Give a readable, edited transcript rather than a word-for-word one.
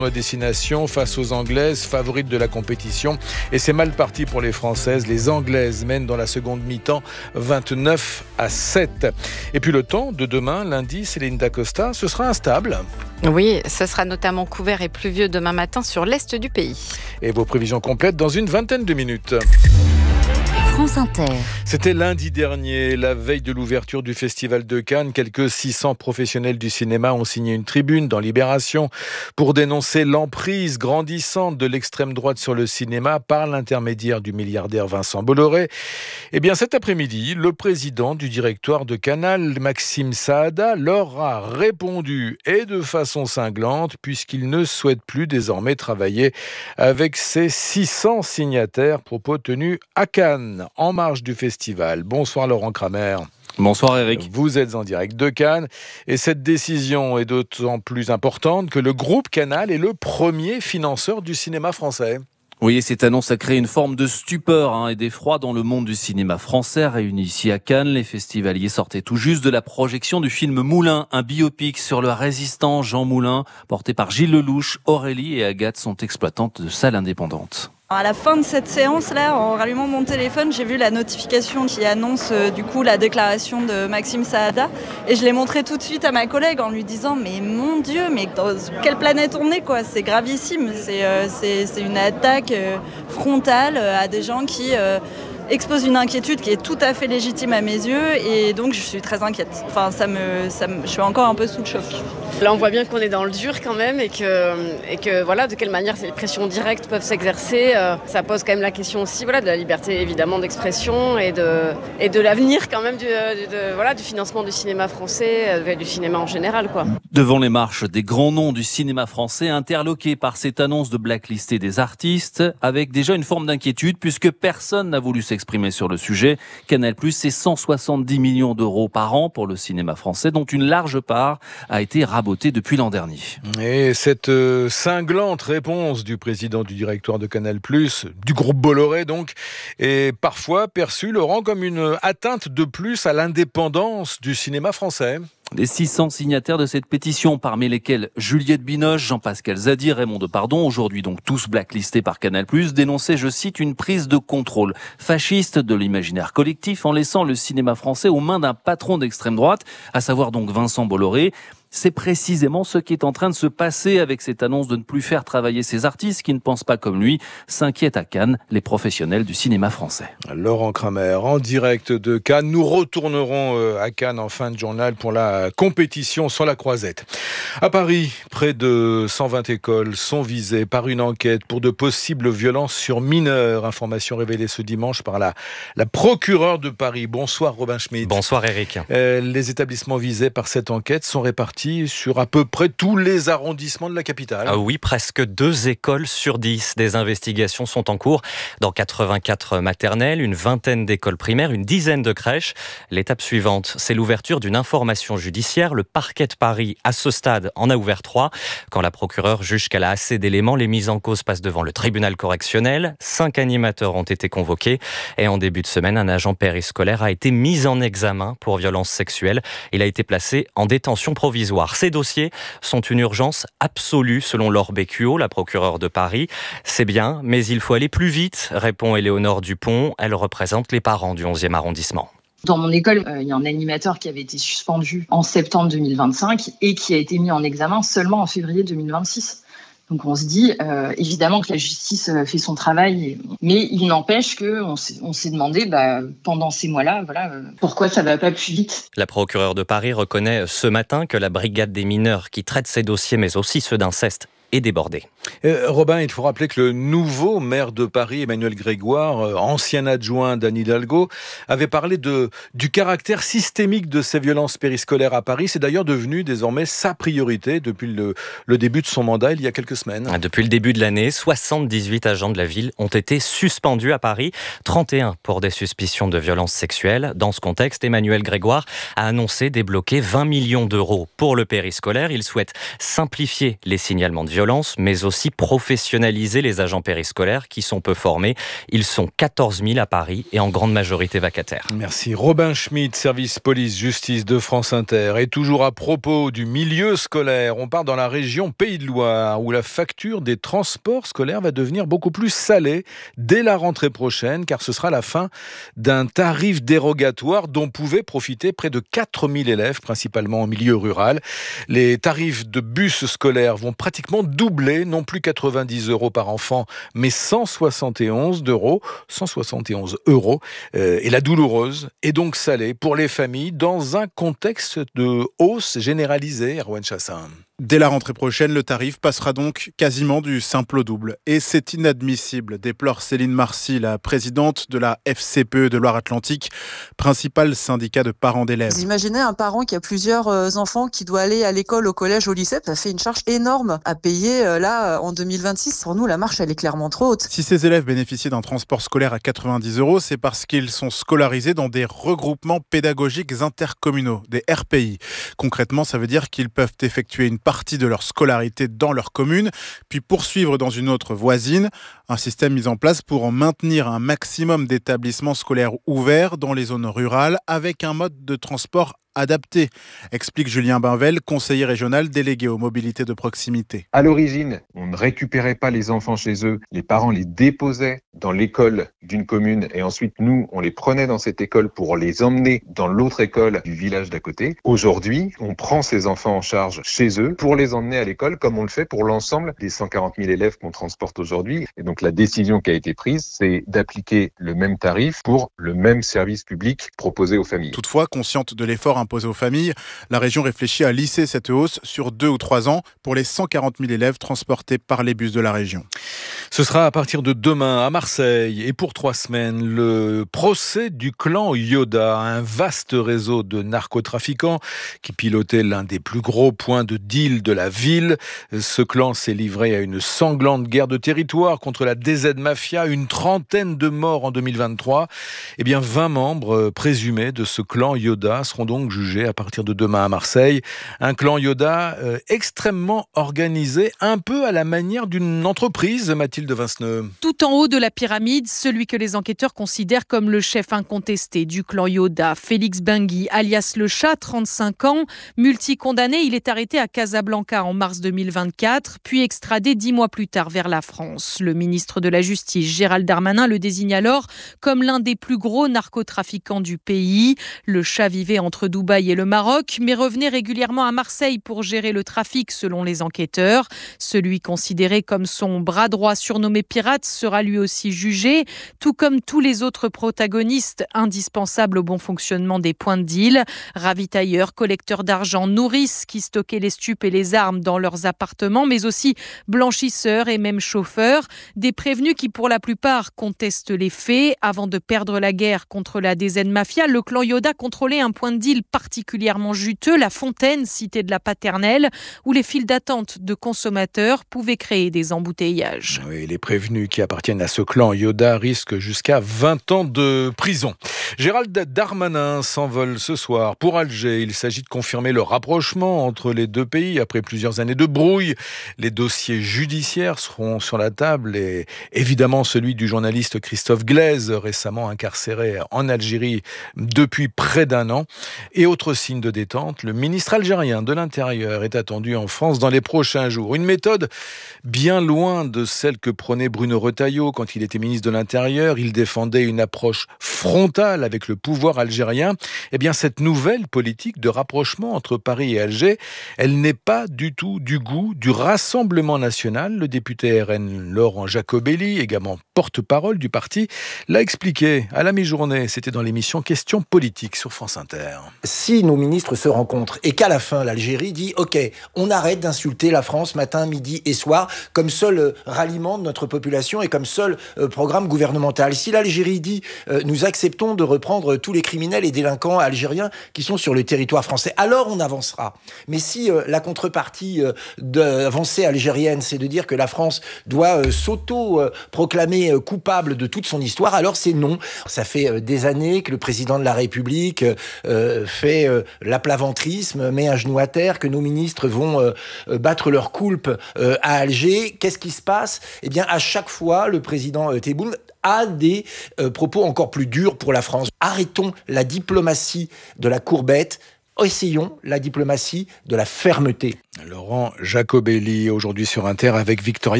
Destination face aux Anglaises, favorites de la compétition. Et c'est mal parti pour les Françaises. Les Anglaises mènent dans la seconde mi-temps 29-7. Et puis le temps de demain, lundi, Céline Dacosta, ce sera instable. Oui, ce sera notamment couvert et pluvieux demain matin sur l'est du pays. Et vos prévisions complètes dans une vingtaine de minutes. France Inter. C'était lundi dernier, la veille de l'ouverture du Festival de Cannes. Quelques 600 professionnels du cinéma ont signé une tribune dans Libération pour dénoncer l'emprise grandissante de l'extrême droite sur le cinéma par l'intermédiaire du milliardaire Vincent Bolloré. Eh bien, cet après-midi, le président du directoire de Canal, Maxime Saada, leur a répondu et de façon cinglante, puisqu'il ne souhaite plus désormais travailler avec ces 600 signataires, propos tenus à Cannes, en marge du festival. Bonsoir Laurent Kramer. Bonsoir Eric. Vous êtes en direct de Cannes et cette décision est d'autant plus importante que le groupe Canal est le premier financeur du cinéma français. Oui, et cette annonce a créé une forme de stupeur et d'effroi dans le monde du cinéma français. Réunis ici à Cannes, les festivaliers sortaient tout juste de la projection du film Moulin, un biopic sur le résistant Jean Moulin, porté par Gilles Lelouch. Aurélie et Agathe sont exploitantes de salles indépendantes. À la fin de cette séance-là, en rallumant mon téléphone, j'ai vu la notification qui annonce du coup la déclaration de Maxime Saada et je l'ai montré tout de suite à ma collègue en lui disant mais mon Dieu, mais dans quelle planète on est quoi, c'est gravissime, c'est une attaque frontale à des gens qui expose une inquiétude qui est tout à fait légitime à mes yeux et donc je suis très inquiète. Enfin, je suis encore un peu sous le choc. Là, on voit bien qu'on est dans le dur quand même et que voilà, de quelle manière ces pressions directes peuvent s'exercer. Ça pose quand même la question aussi de la liberté évidemment d'expression et de l'avenir quand même du financement du cinéma français et du cinéma en général, quoi. Devant les marches des grands noms du cinéma français, interloqués par cette annonce de blacklister des artistes, avec déjà une forme d'inquiétude puisque personne n'a voulu s'exprimer sur le sujet. Canal+, c'est 170 millions d'euros par an pour le cinéma français, dont une large part a été rabotée depuis l'an dernier. Et cette cinglante réponse du président du directoire de Canal+, du groupe Bolloré donc, est parfois perçue, Laurent, comme une atteinte de plus à l'indépendance du cinéma français. Les 600 signataires de cette pétition, parmi lesquels Juliette Binoche, Jean-Pascal Zadi, Raymond Depardon, aujourd'hui donc tous blacklistés par Canal+, dénonçaient, je cite, une prise de contrôle fasciste de l'imaginaire collectif en laissant le cinéma français aux mains d'un patron d'extrême droite, à savoir donc Vincent Bolloré. C'est précisément ce qui est en train de se passer avec cette annonce de ne plus faire travailler ces artistes qui ne pensent pas comme lui, s'inquiètent à Cannes les professionnels du cinéma français. Laurent Kramer, en direct de Cannes. Nous retournerons à Cannes en fin de journal pour la compétition sur la croisette. À Paris, près de 120 écoles sont visées par une enquête pour de possibles violences sur mineurs. Information révélée ce dimanche par la procureure de Paris. Bonsoir Robin Schmitt. Bonsoir Eric. Les établissements visés par cette enquête sont répartis sur à peu près tous les arrondissements de la capitale. Ah oui, presque 2 écoles sur 10. Des investigations sont en cours dans 84 maternelles, une vingtaine d'écoles primaires, une dizaine de crèches. L'étape suivante, c'est l'ouverture d'une information judiciaire. Le parquet de Paris, à ce stade, en a ouvert 3. Quand la procureure juge qu'elle a assez d'éléments, les mises en cause passent devant le tribunal correctionnel. 5 animateurs ont été convoqués. Et en début de semaine, un agent périscolaire a été mis en examen pour violences sexuelles. Il a été placé en détention provisoire. Ces dossiers sont une urgence absolue selon Laure Bécuot, la procureure de Paris. C'est bien, mais il faut aller plus vite, répond Éléonore Dupont. Elle représente les parents du 11e arrondissement. Dans mon école, il y a un animateur qui avait été suspendu en septembre 2025 et qui a été mis en examen seulement en février 2026. Donc on se dit évidemment que la justice fait son travail, mais il n'empêche qu'on s'est demandé pendant ces mois-là, pourquoi ça ne va pas plus vite. La procureure de Paris reconnaît ce matin que la brigade des mineurs qui traite ces dossiers, mais aussi ceux d'inceste, est débordée. Robin, il faut rappeler que le nouveau maire de Paris, Emmanuel Grégoire, ancien adjoint d'Anne Hidalgo, avait parlé du caractère systémique de ces violences périscolaires à Paris. C'est d'ailleurs devenu désormais sa priorité depuis le début de son mandat, il y a quelques semaines. Depuis le début de l'année, 78 agents de la ville ont été suspendus à Paris, 31 pour des suspicions de violences sexuelles. Dans ce contexte, Emmanuel Grégoire a annoncé débloquer 20 millions d'euros pour le périscolaire. Il souhaite simplifier les signalements de violences, mais aussi aussi professionnaliser les agents périscolaires qui sont peu formés. Ils sont 14 000 à Paris et en grande majorité vacataires. Merci. Robin Schmitt, service police-justice de France Inter. Et toujours à propos du milieu scolaire, on part dans la région Pays de Loire où la facture des transports scolaires va devenir beaucoup plus salée dès la rentrée prochaine car ce sera la fin d'un tarif dérogatoire dont pouvaient profiter près de 4000 élèves, principalement en milieu rural. Les tarifs de bus scolaires vont pratiquement doubler, non plus 90 € par enfant, mais 171 €. Et la douloureuse est donc salée pour les familles dans un contexte de hausse généralisée, Erwan Chassin. Dès la rentrée prochaine, le tarif passera donc quasiment du simple au double. Et c'est inadmissible, déplore Céline Marcy, la présidente de la FCPE de Loire-Atlantique, principal syndicat de parents d'élèves. Vous imaginez un parent qui a plusieurs enfants qui doit aller à l'école, au collège, au lycée, ça fait une charge énorme à payer en 2026. Pour nous, la marche, elle est clairement trop haute. Si ces élèves bénéficient d'un transport scolaire à 90 €, c'est parce qu'ils sont scolarisés dans des regroupements pédagogiques intercommunaux, des RPI. Concrètement, ça veut dire qu'ils peuvent effectuer une partie de leur scolarité dans leur commune, puis poursuivre dans une autre voisine. Un système mis en place pour en maintenir un maximum d'établissements scolaires ouverts dans les zones rurales avec un mode de transport adapté, explique Julien Bainvel, conseiller régional délégué aux mobilités de proximité. À l'origine, on ne récupérait pas les enfants chez eux, les parents les déposaient dans l'école d'une commune et ensuite nous, on les prenait dans cette école pour les emmener dans l'autre école du village d'à côté. Aujourd'hui, on prend ces enfants en charge chez eux pour les emmener à l'école comme on le fait pour l'ensemble des 140 000 élèves qu'on transporte aujourd'hui. Et donc la décision qui a été prise, c'est d'appliquer le même tarif pour le même service public proposé aux familles. Toutefois, consciente de l'effort imposé aux familles, la région réfléchit à lisser cette hausse sur 2 ou 3 ans pour les 140 000 élèves transportés par les bus de la région. Ce sera à partir de demain à Marseille et pour 3 semaines, le procès du clan Yoda, un vaste réseau de narcotrafiquants qui pilotait l'un des plus gros points de deal de la ville. Ce clan s'est livré à une sanglante guerre de territoire contre la DZ Mafia, une trentaine de morts en 2023. 20 membres présumés de ce clan Yoda seront donc jugés à partir de demain à Marseille. Un clan Yoda extrêmement organisé, un peu à la manière d'une entreprise, Mathilde Vinceneux. Tout en haut de la pyramide, celui que les enquêteurs considèrent comme le chef incontesté du clan Yoda, Félix Bengui, alias Le Chat, 35 ans, multicondamné, il est arrêté à Casablanca en mars 2024, puis extradé 10 mois plus tard vers la France. Le ministre de la Justice, Gérald Darmanin, le désigne alors comme l'un des plus gros narcotrafiquants du pays. Le Chat vivait entre Dubaï et le Maroc, mais revenait régulièrement à Marseille pour gérer le trafic selon les enquêteurs. Celui considéré comme son bras droit surnommé Pirate sera lui aussi jugé, tout comme tous les autres protagonistes indispensables au bon fonctionnement des points de deal. Ravitailleurs, collecteurs d'argent, nourrices qui stockaient les stupes et les armes dans leurs appartements, mais aussi blanchisseurs et même chauffeurs. Des prévenus qui pour la plupart contestent les faits. Avant de perdre la guerre contre la DZ Mafia, le clan Yoda contrôlait un point de deal particulièrement juteux, la Fontaine, cité de la Paternelle, où les files d'attente de consommateurs pouvaient créer des embouteillages. Oui, les prévenus qui appartiennent à ce clan Yoda risquent jusqu'à 20 ans de prison. Gérald Darmanin s'envole ce soir pour Alger. Il s'agit de confirmer le rapprochement entre les deux pays après plusieurs années de brouille. Les dossiers judiciaires seront sur la table et évidemment celui du journaliste Christophe Glaise, récemment incarcéré en Algérie depuis près d'1 an. Et autre signe de détente, le ministre algérien de l'Intérieur est attendu en France dans les prochains jours. Une méthode bien loin de celle que prenait Bruno Retailleau quand il était ministre de l'Intérieur. Il défendait une approche frontale avec le pouvoir algérien. Cette nouvelle politique de rapprochement entre Paris et Alger, elle n'est pas du tout du goût du Rassemblement national. Le député RN Laurent Jacobelli, également porte-parole du parti, l'a expliqué à la mi-journée. C'était dans l'émission Questions politiques sur France Inter. Si nos ministres se rencontrent et qu'à la fin l'Algérie dit « Ok, on arrête d'insulter la France matin, midi et soir comme seul ralliement de notre population et comme seul programme gouvernemental. Si l'Algérie dit nous acceptons de reprendre tous les criminels et délinquants algériens qui sont sur le territoire français, alors on avancera. Mais si la contrepartie d'avancée algérienne, c'est de dire que la France doit s'auto-proclamer coupable de toute son histoire, alors c'est non. Ça fait des années que le président de la République fait l'aplaventrisme, met un genou à terre, que nos ministres vont battre leur coulpe à Alger. Qu'est-ce qui se passe ? Eh bien, à chaque fois, le président Tebboune a des propos encore plus durs pour la France. Arrêtons la diplomatie de la courbette. Essayons la diplomatie de la fermeté. Laurent Jacobelli, aujourd'hui sur Inter avec Victoria.